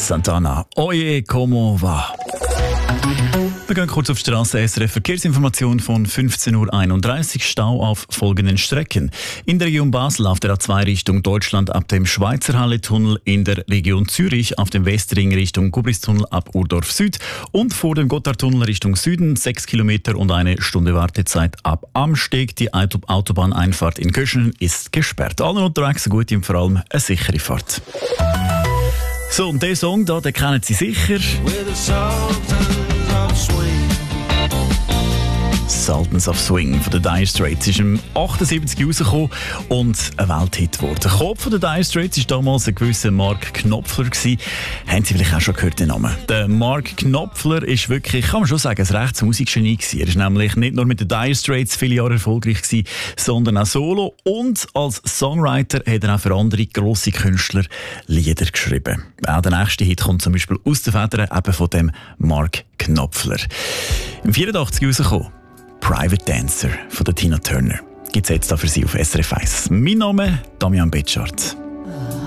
Santana. Oye, como va? Wir gehen kurz auf die Straße. SRF Verkehrsinformation von 15.31 Uhr. Stau auf folgenden Strecken. In der Region Basel auf der A2 Richtung Deutschland ab dem Schweizer Halle-Tunnel, in der Region Zürich auf dem Westring Richtung Gubristunnel ab Urdorf Süd und vor dem Gotthardtunnel Richtung Süden 6 Kilometer und 1 Stunde Wartezeit ab Amsteg. Die Autobahneinfahrt in Köschen ist gesperrt. Alle unterwegs eine gute und vor allem eine sichere Fahrt. So, und den Song da, den kennen Sie sicher. Sultans of Swing von den Dire Straits ist im 78 rausgekommen und ein Welthit geworden. Der Kopf von den Dire Straits war damals ein gewisser Mark Knopfler gewesen. Haben Sie vielleicht auch schon gehört, den Namen? Der Mark Knopfler ist wirklich, kann man schon sagen, ein rechtes Musikgenie gewesen. Er ist nämlich nicht nur mit den Dire Straits viele Jahre erfolgreich gewesen, sondern auch solo, und als Songwriter hat er auch für andere grosse Künstler Lieder geschrieben. Auch der nächste Hit kommt zum Beispiel aus den Federn eben von dem Mark Knopfler. Im 84 rausgekommen. Private Dancer von der Tina Turner. Gibt es jetzt da für Sie auf SRF 1. Mein Name Damian Betschart.